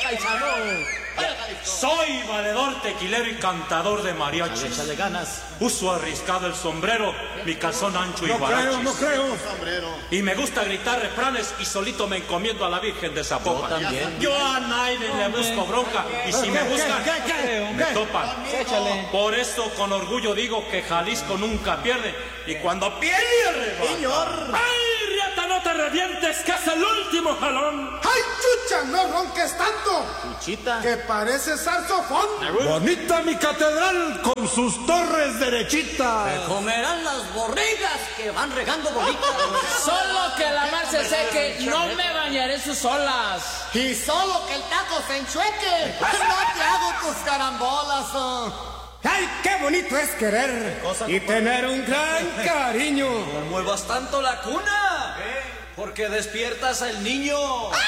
paisano! Soy valedor, tequilero y cantador de mariachis. Échale ganas. Uso arriscado el sombrero, mi calzón ancho y guarachis. No creo. Y me gusta gritar refranes y solito me encomiendo a la Virgen de Zapopan. Yo también. Yo a nadie le busco bronca y si me buscan, me topan. Échale. Por eso con orgullo digo que Jalisco nunca pierde y cuando pierde arrebata. Señor. ¡Ay, riata, no te revientes, que es el último jalón! ¡Ay, chucha, no ronques tanto! Chuchita. Que parece saxofón. Bonita mi catedral con sus torres derechitas. Comerán las borregas que van regando bolitas. Solo que la mar se seque, no me bañaré en sus olas. Y solo que el taco se enchueque. No te hago tus carambolas. ¡Ay, qué bonito es querer! Y tener un gran cariño. No muevas tanto la cuna, porque despiertas al niño.